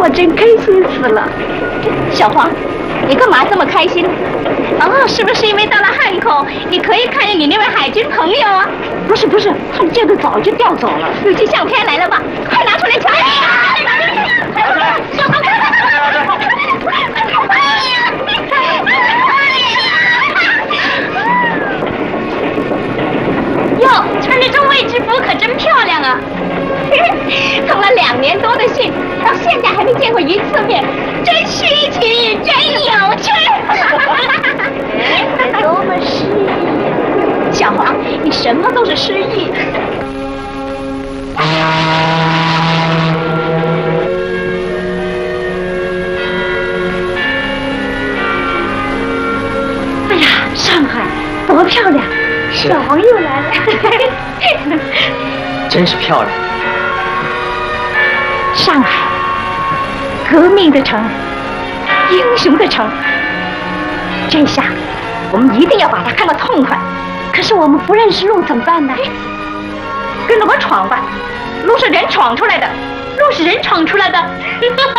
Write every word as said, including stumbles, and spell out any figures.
我真开心死了。 小黄，你干嘛这么开心？哦，是不是因为到了汉口，你可以看见你那位海军朋友啊？ 不是不是，他们这个早就调走了。 手机相片来了吧？快拿出来瞧！小黄，哟，穿着中尉制服可真漂亮啊！通了两年多的信，到现在还没见过一次面，真稀奇，真有趣。多么诗意！小黄，你什么都是诗意。 哎呀，上海多漂亮！ 是小黄又来了， 真是漂亮。 上海，革命的城，英雄的城。这下我们一定要把它看个痛快。可是我们不认识路怎么办呢？跟着我闯吧，路是人闯出来的，路是人闯出来的。